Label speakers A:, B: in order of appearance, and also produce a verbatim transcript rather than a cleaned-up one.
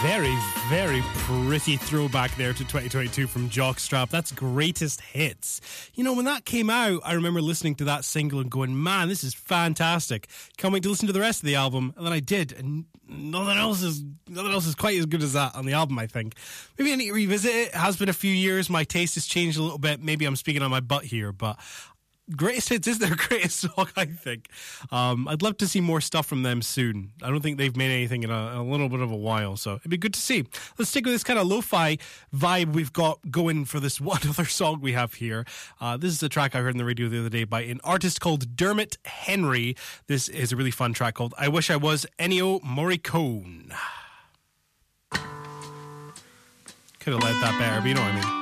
A: Very, very pretty throwback there to twenty twenty-two from Jockstrap. That's greatest hits. You know, when that came out, I remember listening to that single and going, man, this is fantastic. Can't wait to listen to the rest of the album. And then I did, and nothing else is nothing else is quite as good as that on the album, I think. Maybe I need to revisit it. It has been a few years. My taste has changed a little bit. Maybe I'm speaking on my butt here, but greatest hits is their greatest song, I think. Um, I'd love to see more stuff from them soon. I don't think they've made anything in a, a little bit of a while, so it'd be good to see. Let's stick with this kind of lo-fi vibe we've got going for this one other song we have here. Uh, this is a track I heard on the radio the other day by an artist called Dermot Henry. This is a really fun track called I Wish I Was Ennio Morricone. Could have led that better, but you know what I mean.